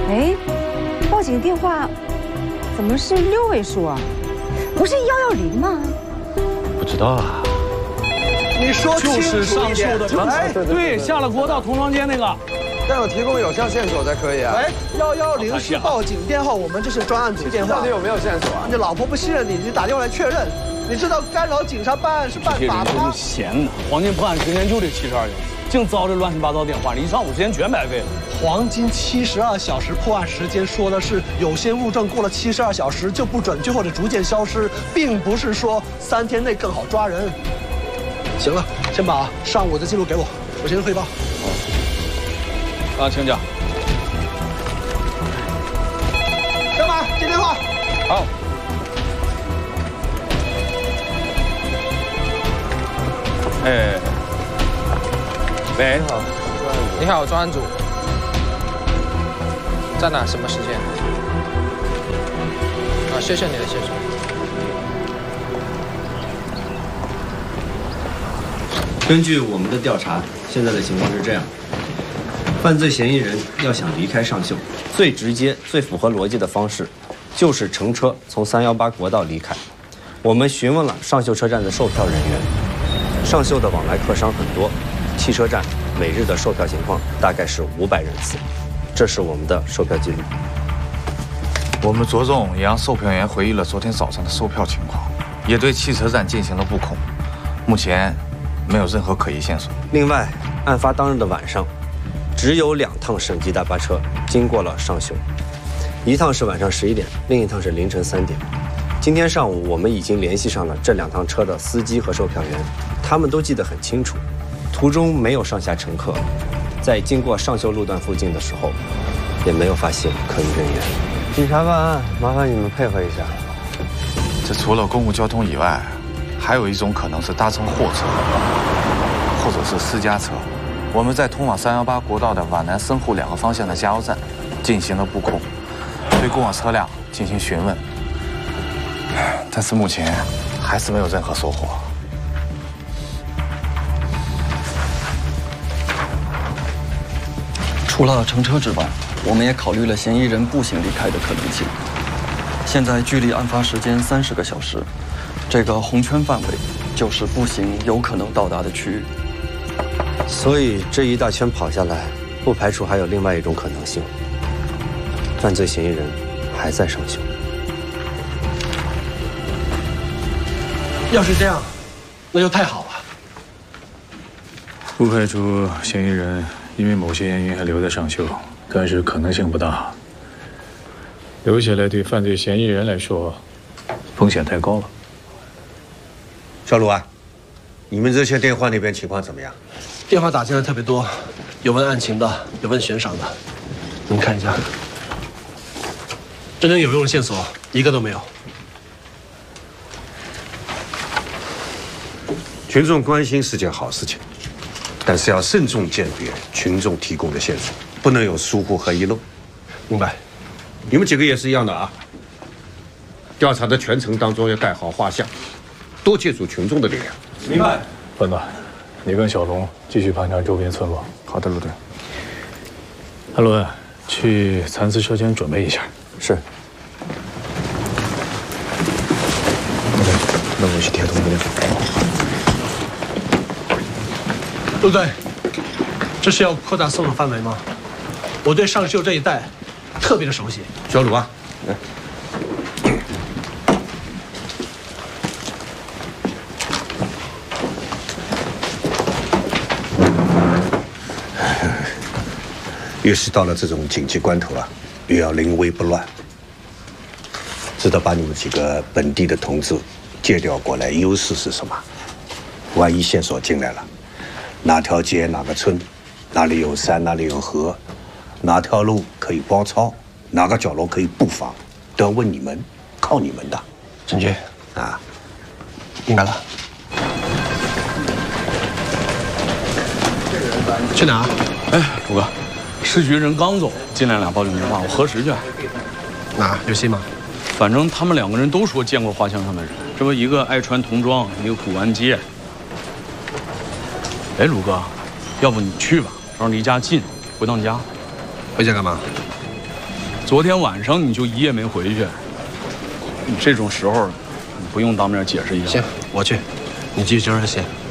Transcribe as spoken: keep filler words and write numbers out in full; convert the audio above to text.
哎，报警电话怎么是六位数啊？不是幺幺零吗？ 不知道啊。 你说就是上述的， 哎， 对，下了国道桐庄街那个。 但要提供有效线索才可以啊。 哎，幺幺零是报警电话，我们这是专案组电话。 到底有没有线索啊？ 你老婆不信任你，你打电话来确认。你知道干扰警察办案是办法的吗？ 闲的，黄金破案时间就这七十二小时，净遭这乱七八糟电话，你一上午时间全白费了。 黄金七十二小时破案时间说的是有些物证过了七十二小时就不准确或者逐渐消失，并不是说三天内更好抓人。行了，先把上午的记录给我，我先汇报。 啊，请讲。 小马接电话。 好。哎，喂， 你好， 你好，专案组，在哪？什么时间？啊，谢谢你的线索。 根据我们的调查，现在的情况是这样：犯罪嫌疑人要想离开上秀，最直接、最符合逻辑的方式，就是乘车从三幺八国道离开。我们询问了上秀车站的售票人员，上秀的往来客商很多，汽车站每日的售票情况大概是五百人次，这是我们的售票记录。 我们着重也让售票员回忆了昨天早上的售票情况，也对汽车站进行了布控，目前没有任何可疑线索。 另外，案发当日的晚上，只有两趟省级大巴车经过了上秀，一趟是晚上十一点，另一趟是凌晨三点。今天上午，我们已经联系上了这两趟车的司机和售票员，他们都记得很清楚，途中没有上下乘客，在经过上秀路段附近的时候，也没有发现可疑人员。警察办案，麻烦你们配合一下。 这除了公共交通以外，还有一种可能是搭乘货车，或者是私家车。我们在通往三幺八国道的皖南深沪两个方向的加油站进行了布控，对过往车辆进行询问，但是目前还是没有任何收获。 除了乘车之外，我们也考虑了嫌疑人步行离开的可能性。现在距离案发时间三十个小时，这个红圈范围就是步行有可能到达的区域。 所以这一大圈跑下来，不排除还有另外一种可能性：犯罪嫌疑人还在上秀。 要是这样，那就太好了。 不排除嫌疑人因为某些原因还留在上秀，但是可能性不大。留下来对犯罪嫌疑人来说，风险太高了。 小鲁啊，你们热线电话那边情况怎么样？ 电话打进来特别多，有问案情的，有问悬赏的，您看一下。真正有用的线索一个都没有。 群众关心是件好事情，但是要慎重鉴别群众提供的线索，不能有疏忽和遗漏。 明白。 你们几个也是一样的啊。调查的全程当中要带好画像，多借助群众的力量。 明白。笨子，你跟小龙继续盘查周边村落。 好的，陆队。 阿伦，去蚕丝车间准备一下。 是。 那我去铁通电话。 陆队，这是要扩大搜索范围吗？我对上秀这一带特别的熟悉。 小鲁啊，来。越是到了这种紧急关头啊，越要临危不乱。知道把你们几个本地的同志借调过来，优势是什么？万一线索进来了，哪条街哪个村，哪里有山哪里有河，哪条路可以包抄，哪个角落可以布防，都要问你们，靠你们的。 陈局啊， 明白了。去哪儿？ 哎，虎哥。市局人刚走，进来俩报警电话，我核实去。 哪有戏吗？ 反正他们两个人都说见过画像上的人，这不一个爱穿童装，一个古玩街。哎，鲁哥，要不你去吧，正好离家近，回趟家。 回家干嘛？ 昨天晚上你就一夜没回去，你这种时候，你不用当面解释一下。 行，我去，你继续接着写。